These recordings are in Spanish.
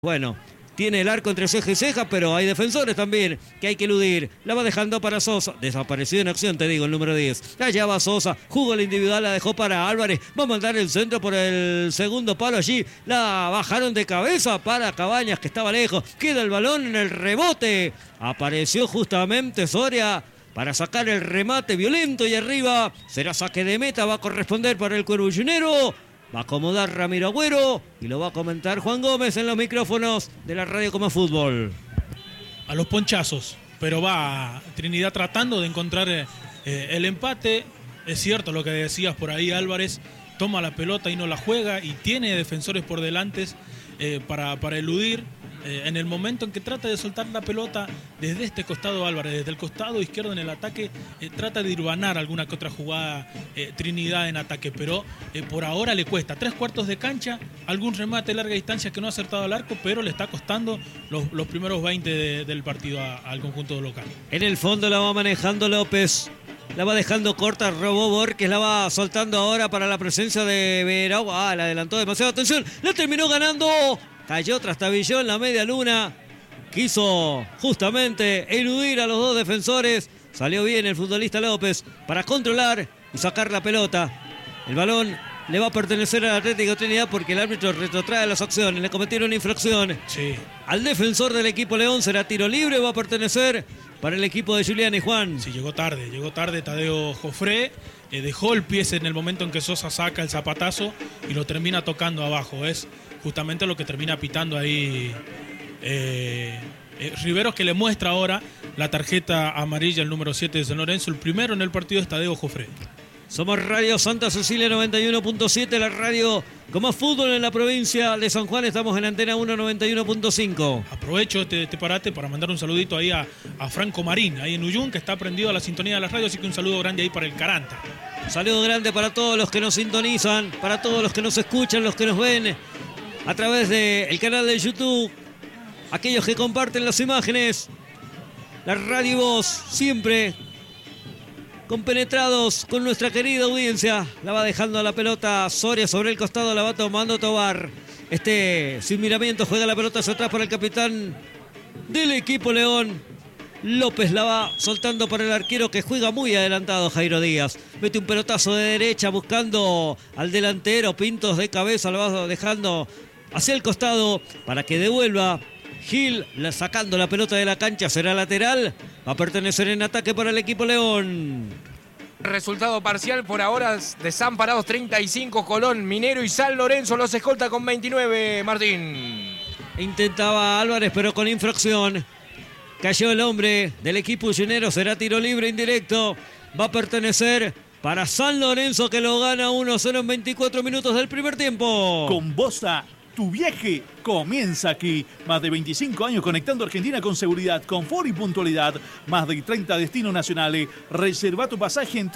Bueno, tiene el arco entre ceja y ceja, pero hay defensores también que hay que eludir. La va dejando para Sosa. Desapareció en acción, te digo, el número 10. Allá va Sosa. Jugó la individual, la dejó para Álvarez. Va a mandar el centro por el segundo palo allí. La bajaron de cabeza para Cabañas, que estaba lejos. Queda el balón en el rebote. Apareció justamente Soria para sacar el remate violento y arriba. Será saque de meta, va a corresponder para el Cuervo Bullinero. Va a acomodar Ramiro Agüero y lo va a comentar Juan Gómez en los micrófonos de la Radio Como Fútbol. A los ponchazos, pero va Trinidad tratando de encontrar el empate. Es cierto lo que decías por ahí, Álvarez toma la pelota y no la juega y tiene defensores por delante para eludir. En el momento en que trata de soltar la pelota desde este costado Álvarez, desde el costado izquierdo en el ataque, trata de irvanar alguna que otra jugada Trinidad en ataque, pero por ahora le cuesta. 3/4 de cancha, algún remate de larga distancia que no ha acertado al arco, pero le está costando los primeros 20 del partido al conjunto local. En el fondo la va manejando López. La va dejando corta, robó Borges, la va soltando ahora para la presencia de Veragua. La adelantó demasiado, atención, la terminó ganando. Cayó trastabilló en la media luna. Quiso justamente eludir a los dos defensores. Salió bien el futbolista López para controlar y sacar la pelota. El balón le va a pertenecer al Atlético Trinidad porque el árbitro retrotrae las acciones. Le cometieron infracción. Sí. Al defensor del equipo León será tiro libre. Va a pertenecer para el equipo de Julián y Juan. Sí, llegó tarde Tadeo Jofré. Dejó el pie en el momento en que Sosa saca el zapatazo y lo termina tocando abajo. Es justamente lo que termina pitando ahí Riveros, que le muestra ahora la tarjeta amarilla, el número 7 de San Lorenzo. El primero en el partido es Tadeo Jofré. Somos Radio Santa Cecilia 91.7, la radio con más fútbol en la provincia de San Juan. Estamos en Antena 1 91.5. Aprovecho este parate para mandar un saludito ahí a Franco Marín, ahí en Uyún, que está prendido a la sintonía de la radio, así que un saludo grande ahí para el Caranta. Un saludo grande para todos los que nos sintonizan, para todos los que nos escuchan, los que nos ven a través del canal de YouTube, aquellos que comparten las imágenes, la radio y voz, siempre compenetrados con nuestra querida audiencia. La va dejando a la pelota Soria sobre el costado, la va tomando Tobar. Sin miramiento juega la pelota hacia atrás para el capitán del equipo León. López la va soltando para el arquero que juega muy adelantado, Jairo Díaz. Mete un pelotazo de derecha buscando al delantero. Pintos de cabeza, lo va dejando hacia el costado para que devuelva Gil, sacando la pelota de la cancha. Será lateral. Va a pertenecer en ataque para el equipo León. Resultado parcial por ahora: desamparados 35 Colón, Minero y San Lorenzo los escolta con 29, Martín. Intentaba Álvarez, pero con infracción. Cayó el hombre del equipo Bullinero. Será tiro libre indirecto. Va a pertenecer para San Lorenzo, que lo gana 1-0 en 24 minutos del primer tiempo. Con Bosa, tu viaje comienza aquí. Más de 25 años conectando Argentina con seguridad, confort y puntualidad. Más de 30 destinos nacionales. Reserva tu pasaje en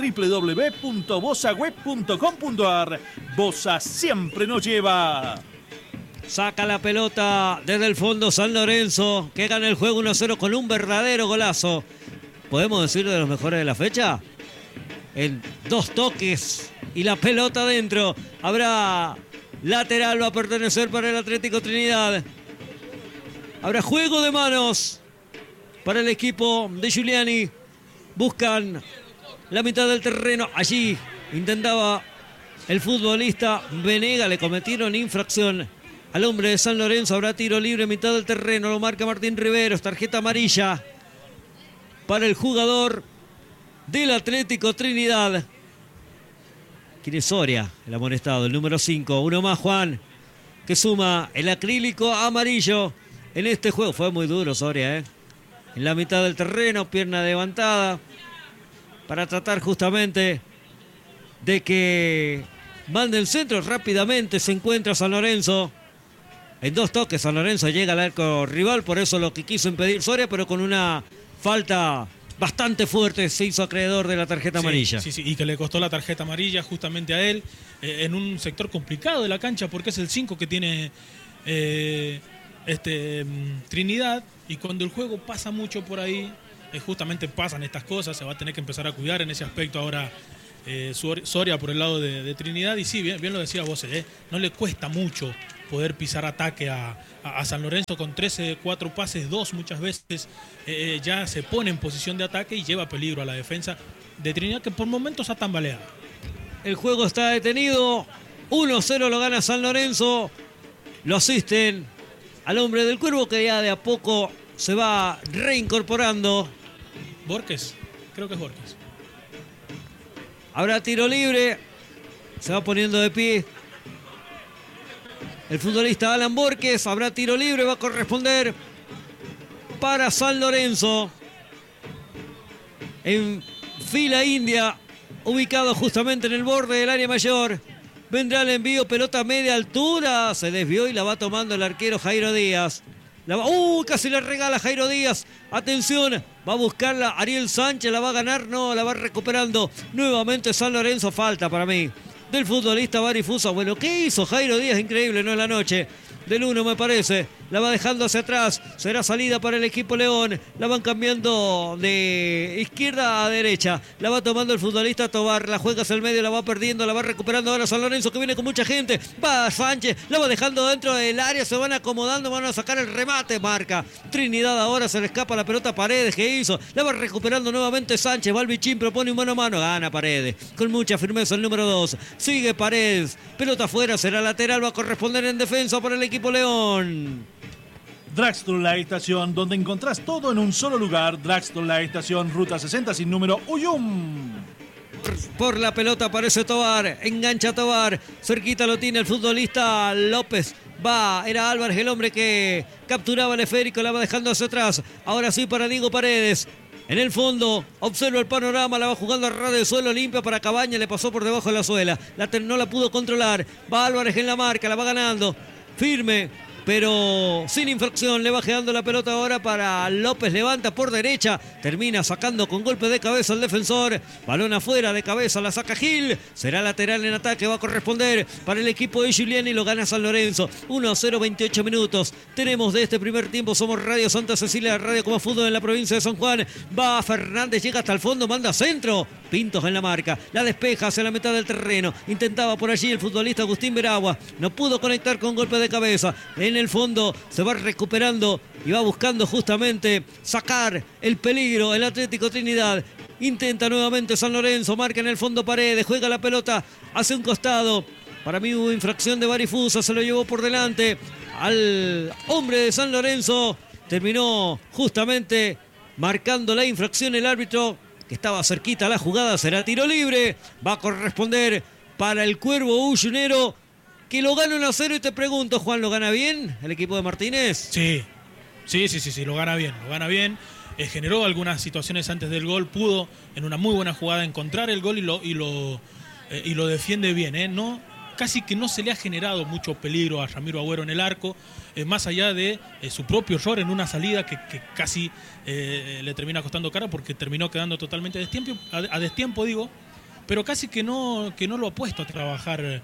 www.bosaweb.com.ar. Bosa siempre nos lleva. Saca la pelota desde el fondo San Lorenzo, que gana el juego 1-0 con un verdadero golazo. ¿Podemos decir de los mejores de la fecha? En 2 toques y la pelota adentro. Habrá lateral, va a pertenecer para el Atlético Trinidad. Habrá juego de manos para el equipo de Giuliani. Buscan la mitad del terreno. Allí intentaba el futbolista Venega. Le cometieron infracción al hombre de San Lorenzo. Habrá tiro libre en mitad del terreno. Lo marca Martín Riveros. Tarjeta amarilla para el jugador del Atlético Trinidad. ¿Quién es Soria? El amonestado, el número 5. Uno más, Juan, que suma el acrílico amarillo en este juego. Fue muy duro Soria, En la mitad del terreno, pierna levantada, para tratar justamente de que mande el centro. Rápidamente se encuentra San Lorenzo. En 2 toques San Lorenzo llega al arco rival, por eso lo que quiso impedir Soria, pero con una falta bastante fuerte se hizo acreedor de la tarjeta amarilla. Sí, y que le costó la tarjeta amarilla justamente a él, en un sector complicado de la cancha, porque es el 5 que tiene Trinidad, y cuando el juego pasa mucho por ahí, justamente pasan estas cosas. Se va a tener que empezar a cuidar en ese aspecto ahora Soria por el lado de Trinidad. Y sí, bien lo decía vos, no le cuesta mucho poder pisar ataque a San Lorenzo con 13, 4 pases, 2 muchas veces. Ya se pone en posición de ataque y lleva peligro a la defensa de Trinidad, que por momentos ha tambaleado. El juego está detenido. 1-0 lo gana San Lorenzo. Lo asisten al hombre del Cuervo, que ya de a poco se va reincorporando. Borges, creo que es Borges. Habrá tiro libre. Se va poniendo de pie el futbolista Alan Borges. Habrá tiro libre. Va a corresponder para San Lorenzo. En fila india, ubicado justamente en el borde del área mayor. Vendrá el envío, pelota a media altura. Se desvió y la va tomando el arquero Jairo Díaz. Casi le regala Jairo Díaz. Atención, va a buscarla Ariel Sánchez. La va a ganar, no, la va recuperando. Nuevamente San Lorenzo, falta para mí del futbolista Barifusa. Bueno, ¿qué hizo Jairo Díaz? Increíble, ¿no? En la noche del 1 me parece. La va dejando hacia atrás. Será salida para el equipo León. La van cambiando de izquierda a derecha. La va tomando el futbolista Tobar. La juega hacia el medio, la va perdiendo, la va recuperando ahora San Lorenzo, que viene con mucha gente. Va Sánchez, la va dejando dentro del área. Se van acomodando, van a sacar el remate. Marca Trinidad, ahora se le escapa la pelota a Paredes. ¿Qué hizo? La va recuperando nuevamente Sánchez. Va al Bichín, propone un mano a mano. Gana Paredes con mucha firmeza el número 2. Sigue Paredes. Pelota afuera, será lateral. Va a corresponder en defensa para el equipo León. Dragstore La Estación, donde encontrás todo en un solo lugar. Dragstore La Estación, ruta 60 sin número, Uyum. Por la pelota aparece Tobar, engancha Tobar, cerquita lo tiene el futbolista López. Era Álvarez el hombre que capturaba el esférico, la va dejando hacia atrás. Ahora sí para Diego Paredes. En el fondo, observa el panorama, la va jugando a ras de suelo, limpia para Cabaña, le pasó por debajo de la suela. No la pudo controlar. Va Álvarez en la marca, la va ganando. Firme, pero sin infracción. Le va quedando la pelota ahora para López. Levanta por derecha. Termina sacando con golpe de cabeza al defensor. Balón afuera, de cabeza la saca Gil. Será lateral en ataque. Va a corresponder para el equipo de Giuliani. Lo gana San Lorenzo. 1-0, 28 minutos. Tenemos de este primer tiempo. Somos Radio Santa Cecilia, Radio como Fútbol en la provincia de San Juan. Va Fernández, llega hasta el fondo, manda centro. Pintos en la marca. La despeja hacia la mitad del terreno. Intentaba por allí el futbolista Agustín Veragua. No pudo conectar con golpe de cabeza. En el fondo se va recuperando y va buscando justamente sacar el peligro el Atlético Trinidad. Intenta nuevamente San Lorenzo, marca en el fondo Paredes, juega la pelota hacia un costado. Para mí hubo infracción de Barifusa, se lo llevó por delante al hombre de San Lorenzo. Terminó justamente marcando la infracción el árbitro, que estaba cerquita a la jugada. Será tiro libre, va a corresponder para el Cuervo Ullunero, que lo gana 1-0. Y te pregunto, Juan, ¿lo gana bien el equipo de Martínez? Sí, lo gana bien. Generó algunas situaciones antes del gol, pudo en una muy buena jugada encontrar el gol y lo defiende bien, ¿no? Casi que no se le ha generado mucho peligro a Ramiro Agüero en el arco, más allá de su propio error en una salida que casi le termina costando cara, porque terminó quedando totalmente a destiempo, digo, pero casi que no lo ha puesto a trabajar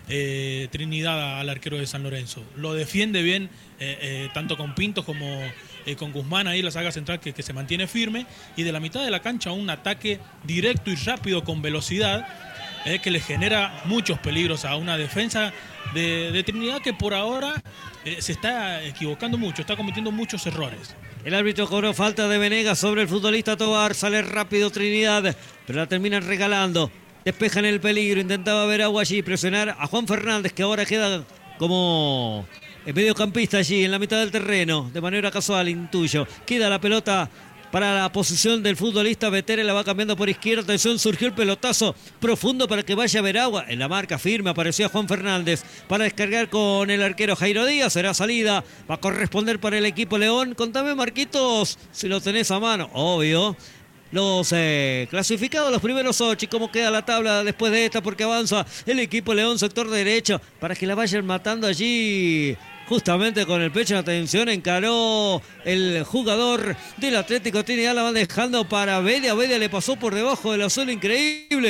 Trinidad al arquero de San Lorenzo. Lo defiende bien, tanto con Pintos como con Guzmán, ahí la saga central que se mantiene firme, y de la mitad de la cancha un ataque directo y rápido con velocidad, que le genera muchos peligros a una defensa de Trinidad, que por ahora se está equivocando mucho, está cometiendo muchos errores. El árbitro cobró falta de Venegas sobre el futbolista Tobar. Sale rápido Trinidad, pero la terminan regalando. Despejan el peligro, intentaba ver agua allí, presionar a Juan Fernández, que ahora queda como mediocampista allí en la mitad del terreno, de manera casual, intuyo. Queda la pelota para la posición del futbolista Vetere, la va cambiando por izquierda. Atención, surgió el pelotazo profundo para que vaya Veragua. En la marca firme apareció Juan Fernández para descargar con el arquero Jairo Díaz. Será salida, va a corresponder para el equipo León. Contame, Marquitos, si lo tenés a mano. Obvio. Los clasificados, los primeros 8, y cómo queda la tabla después de esta, porque avanza el equipo León, sector derecho, para que la vayan matando allí. Justamente con el pecho, atención, encaró el jugador del Atlético Trinidad, la van dejando para Bedia. Bedia le pasó por debajo de la zona, increíble.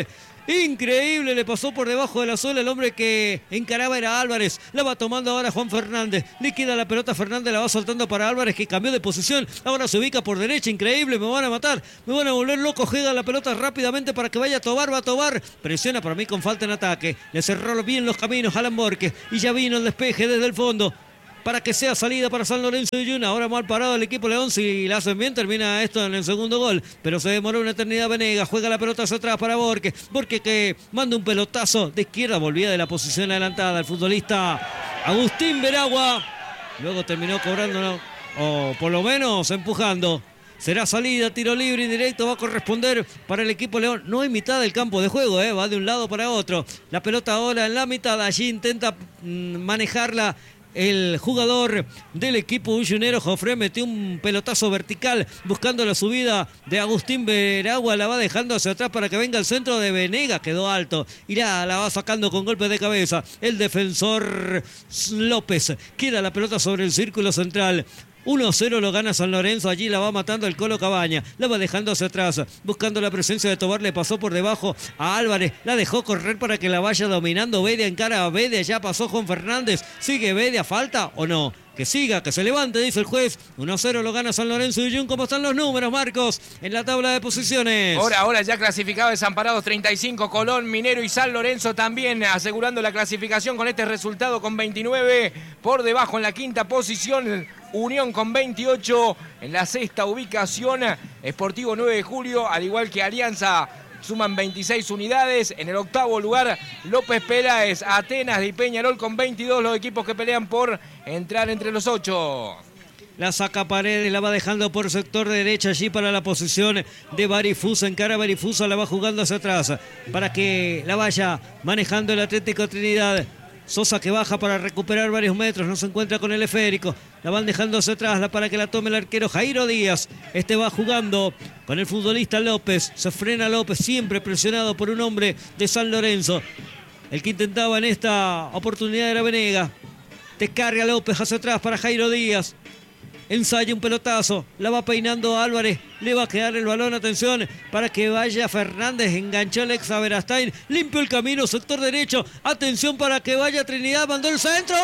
Increíble, le pasó por debajo de la suela. El hombre que encaraba era Álvarez. La va tomando ahora Juan Fernández. Liquida la pelota Fernández, la va soltando para Álvarez, que cambió de posición. Ahora se ubica por derecha. Increíble, me van a matar. Me van a volver loco. Juega la pelota rápidamente para que vaya a Tobar. Va a Tobar. Presiona para mí con falta en ataque. Le cerró bien los caminos a Alan Borges. Y ya vino el despeje desde el fondo para que sea salida para San Lorenzo de Yuna. Ahora mal parado el equipo León. Si la hacen bien, termina esto en el segundo gol. Pero se demoró una eternidad Venegas. Juega la pelota hacia atrás para Borges. Borges que manda un pelotazo de izquierda. Volvía de la posición adelantada el futbolista Agustín Veragua. Luego terminó cobrando, o por lo menos empujando. Será salida, tiro libre y directo, va a corresponder para el equipo León. No hay mitad del campo de juego, va de un lado para otro. La pelota ahora en la mitad, allí intenta manejarla el jugador del equipo ullunero. Jofré metió un pelotazo vertical buscando la subida de Agustín Veragua. La va dejando hacia atrás para que venga el centro de Venegas. Quedó alto. Irá, la va sacando con golpe de cabeza el defensor López. Queda la pelota sobre el círculo central. 1-0 lo gana San Lorenzo. Allí la va matando el Colo Cabaña. La va dejando hacia atrás. Buscando la presencia de Tobar. Le pasó por debajo a Álvarez. La dejó correr para que la vaya dominando. Bedia encara a Bedia. Ya pasó Juan Fernández. ¿Sigue Bedia? ¿Falta o no? Que siga, que se levante, dice el juez. 1-0 lo gana San Lorenzo de Uyun. ¿Cómo están los números, Marcos, en la tabla de posiciones? Ahora ya clasificado Desamparados 35, Colón, Minero y San Lorenzo también asegurando la clasificación con este resultado con 29. Por debajo en la quinta posición, Unión con 28. En la sexta ubicación, Sportivo 9 de Julio, al igual que Alianza, suman 26 unidades. En el octavo lugar, López Peláez, Atenas y Peñarol con 22, los equipos que pelean por entrar entre los 8. La saca Paredes, la va dejando por sector derecha allí para la posición de Barifusa. Encara Barifusa, la va jugando hacia atrás para que la vaya manejando el Atlético Trinidad. Sosa que baja para recuperar varios metros, no se encuentra con el esférico. La van dejando hacia atrás para que la tome el arquero Jairo Díaz. Este va jugando con el futbolista López. Se frena López, siempre presionado por un hombre de San Lorenzo. El que intentaba en esta oportunidad era Venegas. Descarga López hacia atrás para Jairo Díaz. Ensaya un pelotazo, la va peinando Álvarez, le va a quedar el balón, atención, para que vaya Fernández, enganchó Alexa Verastain, limpio el camino, sector derecho, atención para que vaya Trinidad, mandó el centro,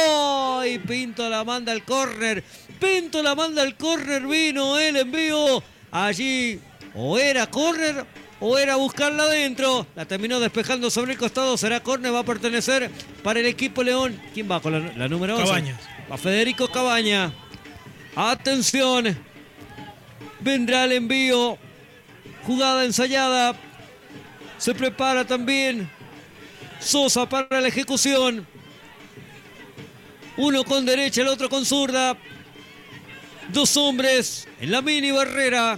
y Pinto la manda al córner, vino el envío, allí, o era córner, o era buscarla adentro, la terminó despejando sobre el costado, será córner, va a pertenecer para el equipo León. ¿Quién va con la número 11? Cabañas. Va Federico Cabaña. Atención, vendrá el envío, jugada ensayada, se prepara también Sosa para la ejecución, uno con derecha, el otro con zurda, dos hombres en la mini barrera,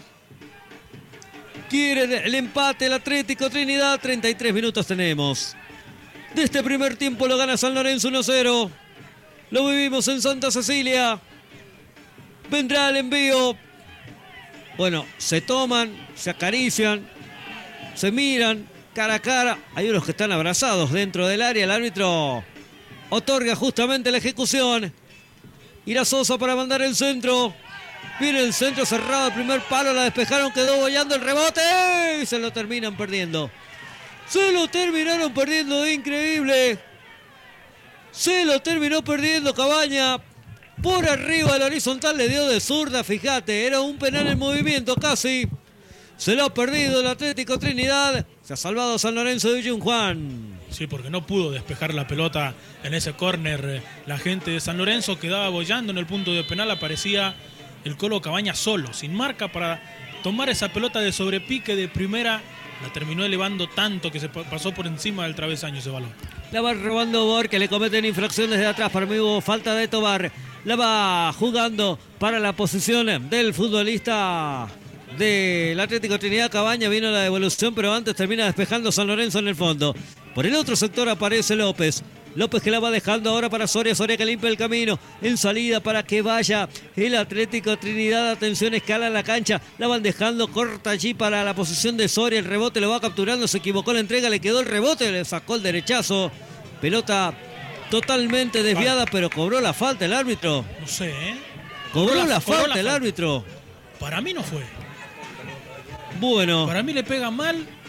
quiere el empate el Atlético Trinidad. 33 minutos tenemos de este primer tiempo, lo gana San Lorenzo 1-0, lo vivimos en Santa Cecilia. Vendrá el envío. Bueno, se toman, se acarician, se miran cara a cara. Hay unos que están abrazados dentro del área. El árbitro otorga justamente la ejecución. Irá Sosa para mandar el centro. Viene el centro cerrado, el primer palo, la despejaron, quedó boyando el rebote y se lo terminan perdiendo. Se lo terminaron perdiendo, increíble. Se lo terminó perdiendo Cabaña. Por arriba del horizontal le dio de zurda, fíjate, era un penal en movimiento casi. Se lo ha perdido el Atlético Trinidad. Se ha salvado San Lorenzo de Uyun, Juan. Sí, porque no pudo despejar la pelota en ese córner. La gente de San Lorenzo quedaba boyando en el punto de penal. Aparecía el Colo Cabaña solo, sin marca para tomar esa pelota de sobrepique de primera. La terminó elevando tanto que se pasó por encima del travesaño ese balón. La va robando Bor, que le cometen infracción desde atrás. Para mí hubo falta de Tobar. La va jugando para la posición del futbolista del Atlético Trinidad. Cabaña, vino la devolución, pero antes termina despejando San Lorenzo en el fondo. Por el otro sector aparece López. López que la va dejando ahora para Soria. Soria que limpia el camino en salida para que vaya el Atlético Trinidad. Atención, escala la cancha. La van dejando corta allí para la posición de Soria. El rebote lo va capturando. Se equivocó la entrega. Le quedó el rebote. Le sacó el derechazo. Pelota totalmente desviada, pero cobró la falta el árbitro. No sé, ¿eh? Cobró la falta el árbitro. Para mí no fue. Bueno. Para mí le pega mal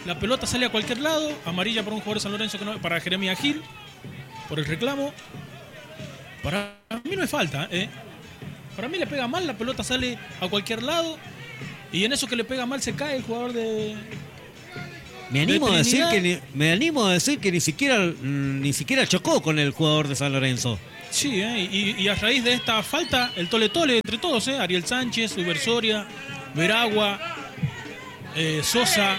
La pelota sale a cualquier lado. Amarilla para un jugador de San Lorenzo, para Jeremías Gil, por el reclamo. Para mí no es falta, ¿eh? Para mí le pega mal, la pelota sale a cualquier lado. Y en eso que le pega mal se cae el jugador de... Me animo a decir que ni siquiera chocó con el jugador de San Lorenzo. Sí, y a raíz de esta falta, el tole-tole entre todos, Ariel Sánchez, Uber Soria, Veragua, Sosa.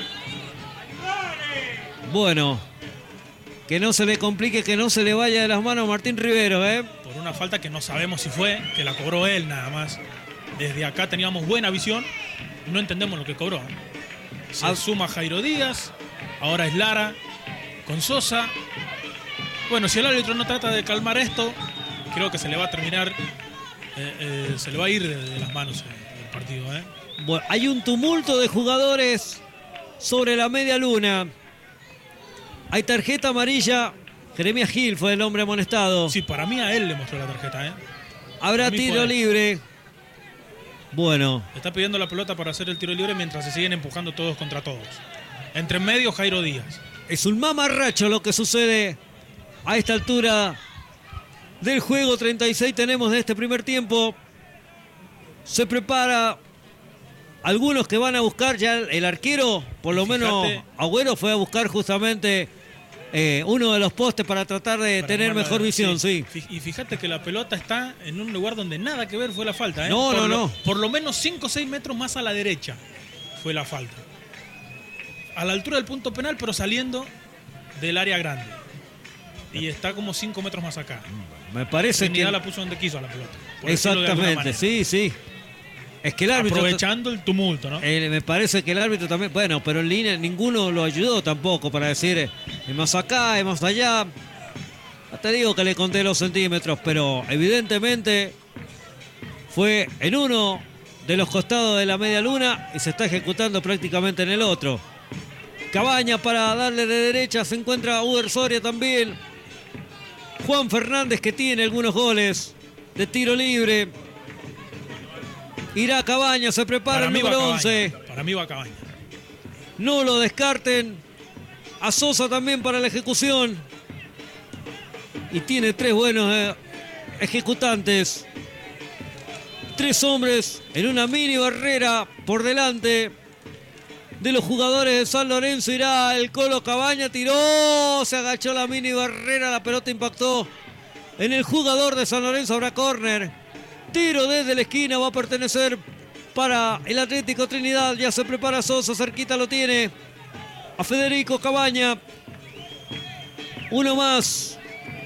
Bueno, que no se le complique, que no se le vaya de las manos a Martín Rivero, Por una falta que no sabemos si fue, que la cobró él nada más. Desde acá teníamos buena visión, no entendemos lo que cobró. Se suma Jairo Díaz, ahora es Lara con Sosa. Bueno, si el árbitro no trata de calmar esto, creo que se le va a terminar, se le va a ir de las manos el partido. Bueno, hay un tumulto de jugadores sobre la media luna. Hay tarjeta amarilla. Jeremías Gil fue el hombre amonestado. Sí, para mí a él le mostró la tarjeta. Habrá tiro libre. Bueno. Está pidiendo la pelota para hacer el tiro libre mientras se siguen empujando todos contra todos. Entre medio, Jairo Díaz. Es un mamarracho lo que sucede a esta altura del juego. 36 tenemos de este primer tiempo. Se prepara. Algunos que van a buscar ya el arquero, por lo menos Agüero fue a buscar justamente uno de los postes para tratar de tener mejor visión, sí. Y fíjate que la pelota está en un lugar donde nada que ver fue la falta. No. Por lo menos 5 o 6 metros más a la derecha fue la falta. A la altura del punto penal, pero saliendo del área grande. Y está como 5 metros más acá. Me parece Trinidad que la puso donde quiso a la pelota. Exactamente, sí. Es que el árbitro... Aprovechando el tumulto, ¿no? Me parece que el árbitro también... Bueno, pero en línea ninguno lo ayudó tampoco para decir es más acá, es más allá. Ya te digo que le conté los centímetros, pero evidentemente fue en uno de los costados de la media luna y se está ejecutando prácticamente en el otro. Cabaña para darle de derecha, se encuentra Uber Soria también. Juan Fernández, que tiene algunos goles de tiro libre. Irá Cabaña, se prepara el número 11. Para mí va Cabaña. No lo descarten. A Sosa también para la ejecución. Y tiene 3 buenos ejecutantes. 3 hombres en una mini barrera por delante de los jugadores de San Lorenzo. Irá el Colo Cabaña, tiró, se agachó la mini barrera, la pelota impactó en el jugador de San Lorenzo. Habrá córner. Tiro desde la esquina, va a pertenecer para el Atlético Trinidad. Ya se prepara Sosa, cerquita lo tiene a Federico Cabaña. Uno más.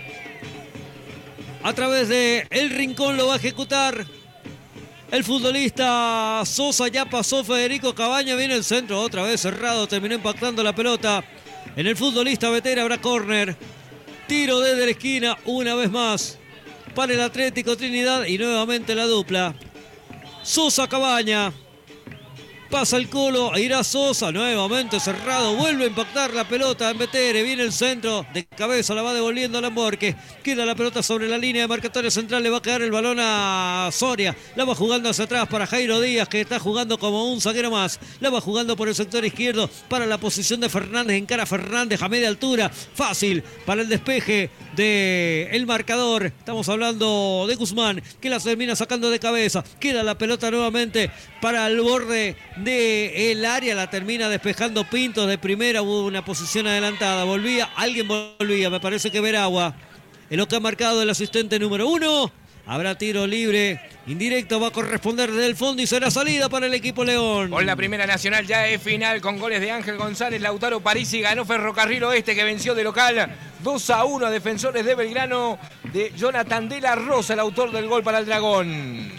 A través de el rincón lo va a ejecutar el futbolista Sosa. Ya pasó Federico Cabaña, viene el centro otra vez cerrado, terminó impactando la pelota en el futbolista Vetera. Habrá córner. Tiro desde la esquina una vez más para el Atlético Trinidad y nuevamente la dupla. Sosa Cabaña. Pasa el Colo, irá Sosa, nuevamente cerrado, vuelve a impactar la pelota en Betere, viene el centro, de cabeza la va devolviendo a Lamborque, queda la pelota sobre la línea de marcatorio central, le va a quedar el balón a Soria, la va jugando hacia atrás para Jairo Díaz, que está jugando como un zaguero más, la va jugando por el sector izquierdo para la posición de Fernández, encara Fernández a media altura, fácil para el despeje del marcador, estamos hablando de Guzmán, que la termina sacando de cabeza, queda la pelota nuevamente para el borde del área, la termina despejando Pintos de primera, hubo una posición adelantada, alguien volvía, me parece que Veragua, en lo que ha marcado el asistente número 1, habrá tiro libre, indirecto, va a corresponder desde el fondo y será salida para el equipo León. Con la Primera Nacional ya es final con goles de Ángel González, Lautaro Parisi, ganó Ferrocarril Oeste que venció de local 2-1 a Defensores de Belgrano de Jonathan de la Rosa, el autor del gol para el Dragón.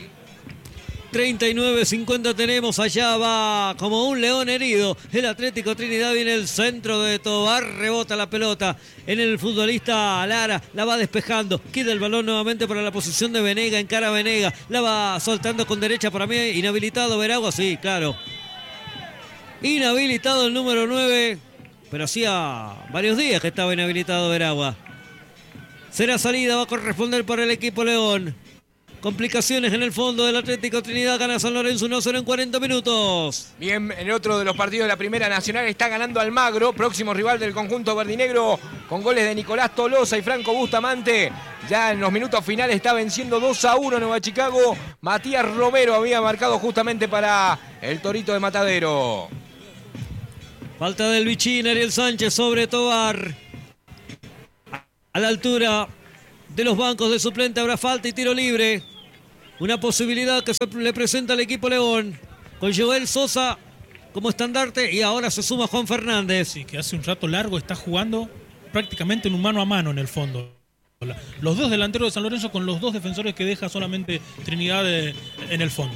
39-50 tenemos, allá va como un león herido el Atlético Trinidad, viene el centro de Tobar, rebota la pelota en el futbolista Lara, la va despejando, queda el balón nuevamente para la posición de Venega, encara Venega, la va soltando con derecha, para mí inhabilitado Veragua, sí, claro, inhabilitado el número 9, pero hacía varios días que estaba inhabilitado Veragua. Será salida, va a corresponder para el equipo León. Complicaciones en el fondo del Atlético Trinidad. Gana San Lorenzo 1-0 en 40 minutos. Bien, en otro de los partidos de la Primera Nacional está ganando Almagro, próximo rival del conjunto verdinegro, con goles de Nicolás Tolosa y Franco Bustamante. Ya en los minutos finales está venciendo 2-1 Nueva Chicago. Matías Romero había marcado justamente para el Torito de Matadero. Falta del Bichín, Ariel Sánchez sobre Tobar. A la altura de los bancos de suplente habrá falta y tiro libre. Una posibilidad que se le presenta al equipo León, con Joel Sosa como estandarte, y ahora se suma Juan Fernández. Sí, que hace un rato largo está jugando prácticamente en un mano a mano en el fondo. Los dos delanteros de San Lorenzo con los dos defensores que deja solamente Trinidad en el fondo.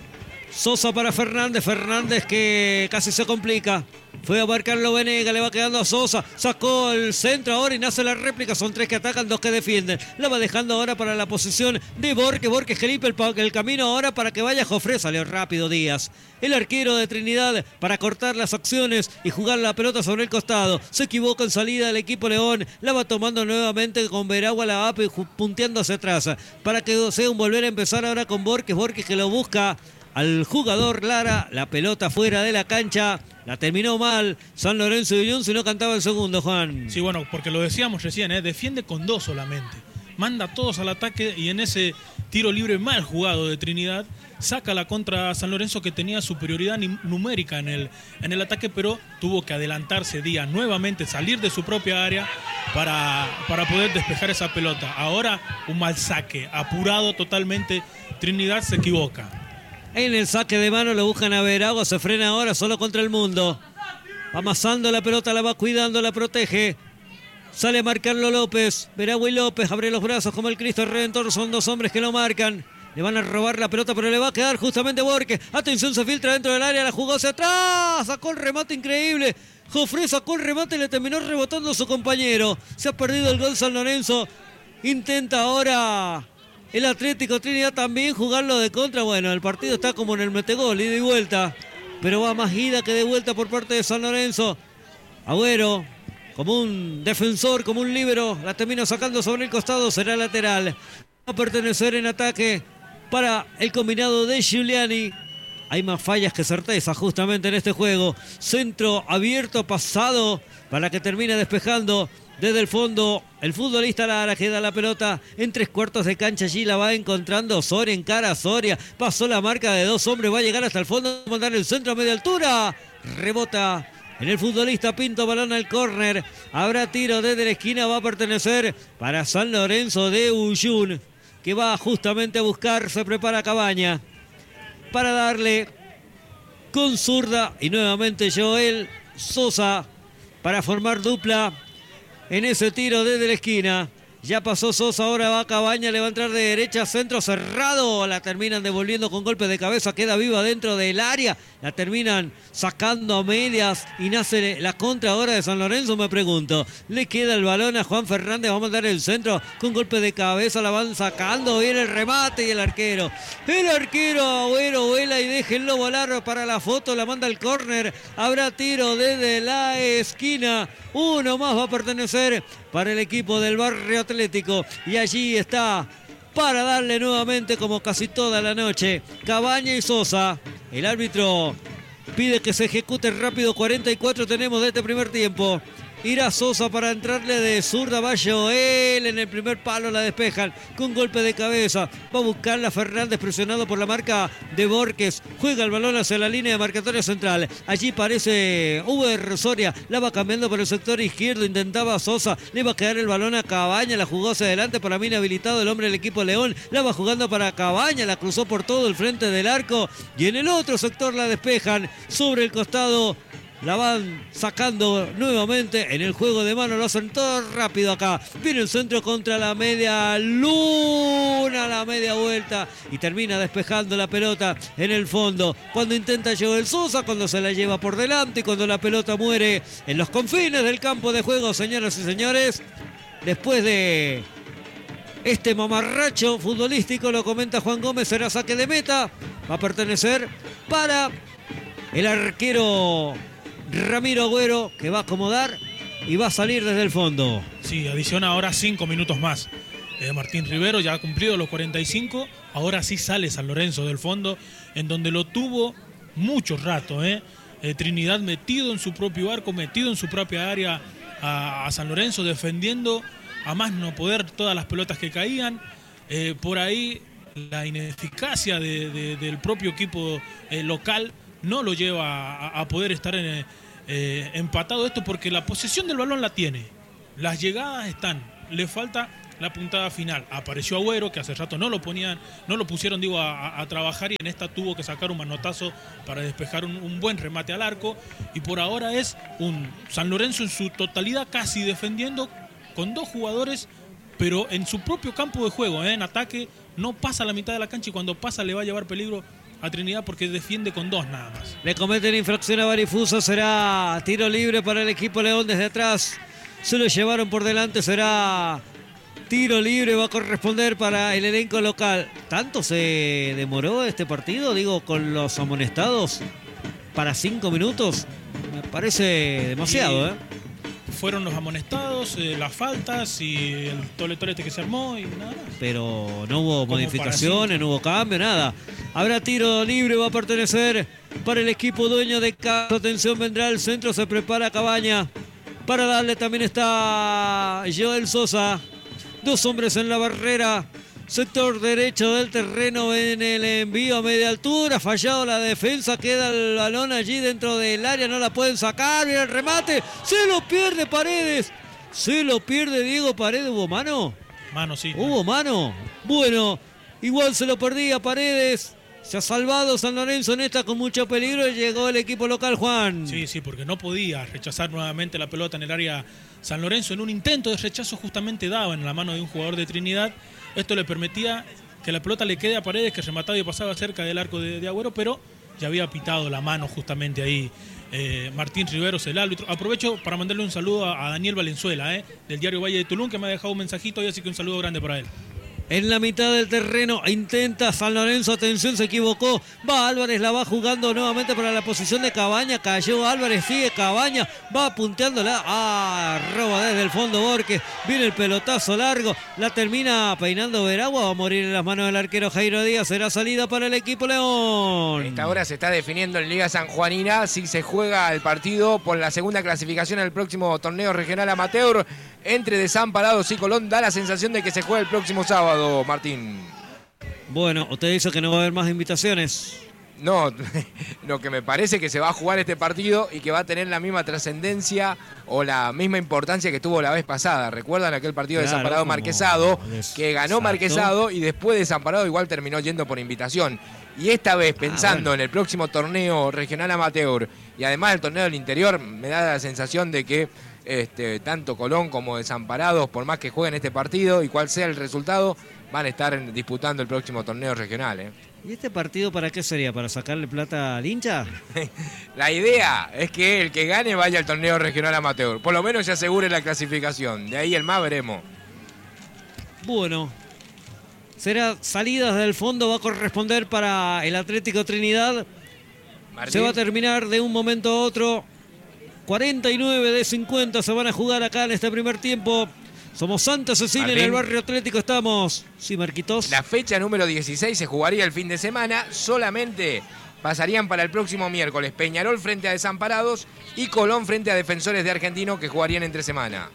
Sosa para Fernández, Fernández que casi se complica. Fue a marcarlo Venega, le va quedando a Sosa. Sacó el centro ahora y nace la réplica. Son 3 que atacan, 2 que defienden. La va dejando ahora para la posición de Borges. Borges que limpia el camino ahora para que vaya Jofré. Salió rápido Díaz, el arquero de Trinidad, para cortar las acciones y jugar la pelota sobre el costado. Se equivoca en salida el equipo León. La va tomando nuevamente con Veragua, la va punteando hacia atrás. Para que sea un volver a empezar ahora con Borges. Borges que lo busca al jugador Lara, la pelota fuera de la cancha, la terminó mal San Lorenzo de Unión, si no cantaba el segundo, Juan. Sí, bueno, porque lo decíamos recién, defiende con 2 solamente, manda a todos al ataque y en ese tiro libre mal jugado de Trinidad, saca la contra a San Lorenzo, que tenía superioridad numérica en el ataque, pero tuvo que adelantarse Díaz nuevamente, salir de su propia área para poder despejar esa pelota. Ahora un mal saque, apurado totalmente, Trinidad se equivoca. En el saque de mano lo buscan a Veragua, se frena ahora solo contra el mundo. Va amasando la pelota, la va cuidando, la protege. Sale a marcarlo López. Veragua y López abre los brazos como el Cristo Redentor. Son 2 hombres que lo marcan. Le van a robar la pelota, pero le va a quedar justamente Borges. Atención, se filtra dentro del área, la jugó hacia atrás. Sacó el remate increíble. Jofré sacó el remate y le terminó rebotando a su compañero. Se ha perdido el gol San Lorenzo. Intenta ahora el Atlético Trinidad también jugarlo de contra. Bueno, el partido está como en el metegol, ida y vuelta. Pero va más ida que de vuelta por parte de San Lorenzo. Agüero, como un defensor, como un líbero, la termina sacando sobre el costado, será lateral. Va a pertenecer en ataque para el combinado de Giuliani. Hay más fallas que certezas justamente en este juego. Centro abierto, pasado, para que termine despejando desde el fondo el futbolista Lara, que da la pelota en 3/4 de cancha. Allí la va encontrando Soria, en cara a Soria. Pasó la marca de 2 hombres, va a llegar hasta el fondo, mandar el centro a media altura. Rebota en el futbolista Pinto, balón al córner. Habrá tiro desde la esquina, va a pertenecer para San Lorenzo de Uyún, que va justamente a buscar, se prepara Cabaña para darle con zurda. Y nuevamente Joel Sosa para formar dupla en ese tiro desde la esquina. Ya pasó Sosa, ahora va Cabaña, le va a entrar de derecha, centro cerrado. La terminan devolviendo con golpe de cabeza, queda viva dentro del área. La terminan sacando a medias y nace la contra ahora de San Lorenzo, me pregunto. Le queda el balón a Juan Fernández, va a mandar el centro con golpe de cabeza, la van sacando. Viene el remate y el arquero. El arquero Agüero vuela y déjenlo volar para la foto, la manda al córner. Habrá tiro desde la esquina. Uno más va a pertenecer para el equipo del Barrio Atlético. Y allí está, para darle nuevamente, como casi toda la noche, Cabaña y Sosa. El árbitro pide que se ejecute rápido. 44 tenemos de este primer tiempo. Irá Sosa para entrarle de zurda, va Joel, en el primer palo la despejan con golpe de cabeza. Va a buscarla Fernández, presionado por la marca de Borges. Juega el balón hacia la línea de marcatoria central. Allí parece Uber Soria, la va cambiando por el sector izquierdo. Intentaba Sosa, le va a quedar el balón a Cabaña, la jugó hacia adelante, para mí inhabilitado el hombre del equipo León. La va jugando para Cabaña, la cruzó por todo el frente del arco. Y en el otro sector la despejan sobre el costado. La van sacando nuevamente en el juego de mano. Lo hacen todo rápido acá. Viene el centro contra la media luna. La media vuelta. Y termina despejando la pelota en el fondo. Cuando intenta Joel Sosa. Cuando se la lleva por delante. Y cuando la pelota muere en los confines del campo de juego. Señoras y señores. Después de este mamarracho futbolístico, lo comenta Juan Gómez, será saque de meta. Va a pertenecer para el arquero Ramiro Agüero, que va a acomodar y va a salir desde el fondo. Sí, adiciona ahora 5 minutos más. Martín Rivero, ya ha cumplido los 45, ahora sí sale San Lorenzo del fondo, en donde lo tuvo mucho rato, Trinidad metido en su propio arco, metido en su propia área a San Lorenzo, defendiendo a más no poder todas las pelotas que caían. Por ahí la ineficacia del propio equipo local no lo lleva a poder estar empatado esto, porque la posesión del balón la tiene, las llegadas están, le falta la puntada final. Apareció Agüero, que hace rato no lo pusieron a trabajar, y en esta tuvo que sacar un manotazo para despejar un buen remate al arco, y por ahora es un San Lorenzo en su totalidad casi defendiendo con 2 jugadores, pero en su propio campo de juego, en ataque no pasa la mitad de la cancha, y cuando pasa le va a llevar peligro a Trinidad porque defiende con 2 nada más. Le cometen infracción a Barifuso, será tiro libre para el equipo León desde atrás. Se lo llevaron por delante, será tiro libre, va a corresponder para el elenco local. ¿Tanto se demoró este partido, con los amonestados para 5 minutos? Me parece demasiado, Fueron los amonestados, las faltas y el tole-tole que se armó y nada más. Pero no hubo modificaciones, no hubo cambio, nada. Habrá tiro libre, va a pertenecer para el equipo dueño de casa. Atención, vendrá el centro, se prepara Cabaña. Para darle también está Joel Sosa. 2 hombres en la barrera. Sector derecho del terreno en el envío a media altura. Fallado la defensa. Queda el balón allí dentro del área. No la pueden sacar. Mira el remate. Se lo pierde Paredes. Se lo pierde Diego Paredes. ¿Hubo mano? Mano, sí. ¿Hubo mano? Bueno, igual se lo perdía Paredes. Se ha salvado San Lorenzo en esta con mucho peligro, y llegó el equipo local, Juan. Sí, porque no podía rechazar nuevamente la pelota en el área San Lorenzo. En un intento de rechazo justamente daba en la mano de un jugador de Trinidad. Esto le permitía que la pelota le quede a Paredes, que remataba y pasaba cerca del arco de Agüero, pero ya había pitado la mano justamente ahí Martín Riveros, el árbitro. Aprovecho para mandarle un saludo a Daniel Valenzuela, del diario Valle de Tulum, que me ha dejado un mensajito y así que un saludo grande para él. En la mitad del terreno intenta San Lorenzo, atención, se equivocó, va Álvarez, la va jugando nuevamente para la posición de Cabaña, cayó Álvarez, sigue Cabaña, va punteándola, roba desde el fondo Borges, viene el pelotazo largo, la termina peinando Veragua, va a morir en las manos del arquero Jairo Díaz, será salida para el equipo León. Esta hora se está definiendo en Liga Sanjuanina si se juega el partido por la segunda clasificación al próximo torneo regional amateur entre Desamparados y Colón. Da la sensación de que se juega el próximo sábado, Martín. Bueno, usted dice que no va a haber más invitaciones. No, lo que me parece que se va a jugar este partido y que va a tener la misma trascendencia o la misma importancia que tuvo la vez pasada. ¿Recuerdan aquel partido de Desamparado Marquesado? Que ganó Marquesado y después de Desamparado igual terminó yendo por invitación. Y esta vez, pensando en el próximo torneo regional amateur y además el torneo del interior, me da la sensación de que tanto Colón como Desamparados, por más que jueguen este partido y cuál sea el resultado, van a estar disputando el próximo torneo regional. ¿Y este partido para qué sería? ¿Para sacarle plata al hincha? La idea es que el que gane vaya al torneo regional amateur. Por lo menos se asegure la clasificación. De ahí el más veremos. Bueno, será salidas del fondo, va a corresponder para el Atlético Trinidad. Martín. Se va a terminar de un momento a otro. 49 de 50 se van a jugar acá en este primer tiempo. Somos Santa Cecilia, Martín. En el barrio Atlético estamos. Sí, Marquitos. La fecha número 16 se jugaría el fin de semana. Solamente pasarían para el próximo miércoles Peñarol frente a Desamparados y Colón frente a Defensores de Argentino, que jugarían entre semana.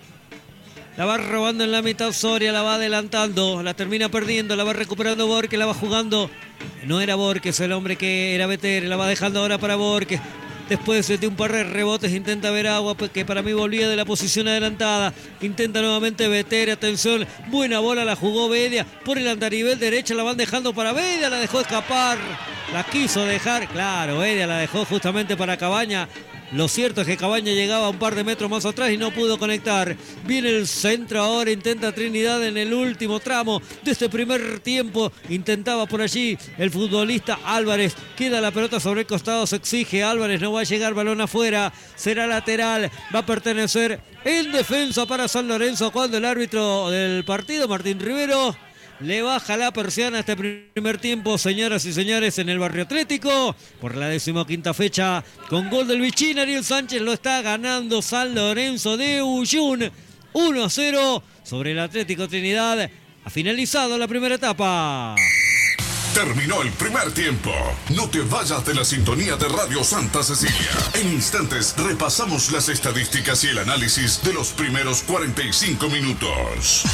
La va robando en la mitad Soria, la va adelantando, la termina perdiendo, la va recuperando Borges, la va jugando. No era Borges el hombre que era Beter, la va dejando ahora para Borges. Después de un par de rebotes intenta Veragua, que para mí volvía de la posición adelantada. Intenta nuevamente Beter, atención, buena bola la jugó Bedia. Por el andarivel derecho la van dejando para Bedia, la dejó escapar. La quiso dejar, claro, Bedia la dejó justamente para Cabaña. Lo cierto es que Cabaña llegaba un par de metros más atrás y no pudo conectar. Viene el centro ahora, intenta Trinidad en el último tramo de este primer tiempo. Intentaba por allí el futbolista Álvarez. Queda la pelota sobre el costado, se exige Álvarez, no va a llegar, balón afuera. Será lateral, va a pertenecer en defensa para San Lorenzo cuando el árbitro del partido, Martín Rivero, le baja la persiana a este primer tiempo, señoras y señores, en el barrio Atlético. Por la 15ª fecha, con gol del Bichín, Ariel Sánchez lo está ganando San Lorenzo de Uyún. 1-0 sobre el Atlético Trinidad Ha finalizado la primera etapa. Terminó el primer tiempo. No te vayas de la sintonía de Radio Santa Cecilia. En instantes repasamos las estadísticas y el análisis de los primeros 45 minutos.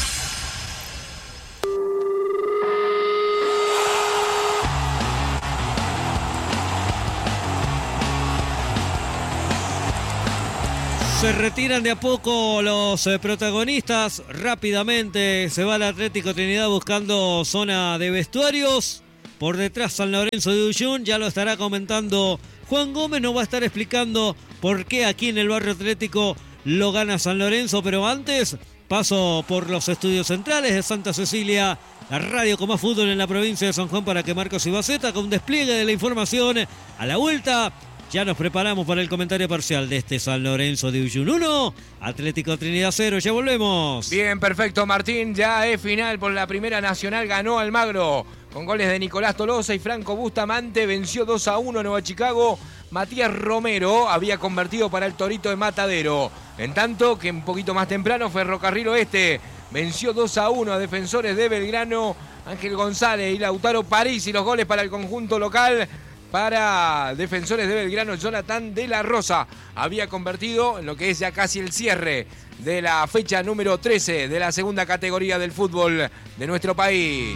Se retiran de a poco los protagonistas. Rápidamente se va el Atlético Trinidad buscando zona de vestuarios. Por detrás San Lorenzo de Uyún, ya lo estará comentando Juan Gómez, nos va a estar explicando por qué aquí en el barrio Atlético lo gana San Lorenzo, pero antes paso por los estudios centrales de Santa Cecilia, la radio con más fútbol en la provincia de San Juan para que Marcos Ibaceta con un despliegue de la información a la vuelta. Ya nos preparamos para el comentario parcial de este San Lorenzo de Uyún 1, Atlético Trinidad 0, ya volvemos. Bien, perfecto, Martín, ya es final por la Primera Nacional, ganó Almagro con goles de Nicolás Tolosa y Franco Bustamante, venció 2-1 Nueva Chicago. Matías Romero había convertido para el Torito de Matadero, en tanto que un poquito más temprano Ferrocarril Oeste venció 2-1 a Defensores de Belgrano. Ángel González y Lautaro París y los goles para el conjunto local. Para Defensores de Belgrano, Jonathan de la Rosa había convertido en lo que es ya casi el cierre de la fecha número 13 de la segunda categoría del fútbol de nuestro país.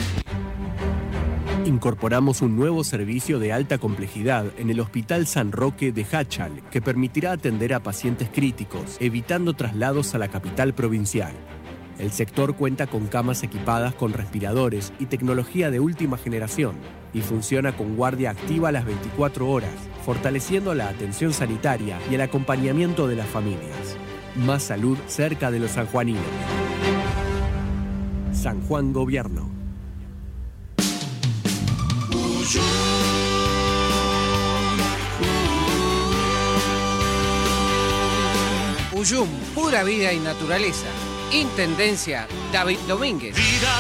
Incorporamos un nuevo servicio de alta complejidad en el Hospital San Roque de Hachal que permitirá atender a pacientes críticos, evitando traslados a la capital provincial. El sector cuenta con camas equipadas con respiradores y tecnología de última generación y funciona con guardia activa las 24 horas, fortaleciendo la atención sanitaria y el acompañamiento de las familias. Más salud cerca de los sanjuaninos. San Juan Gobierno. Uyum, pura vida y naturaleza. Intendencia David Domínguez.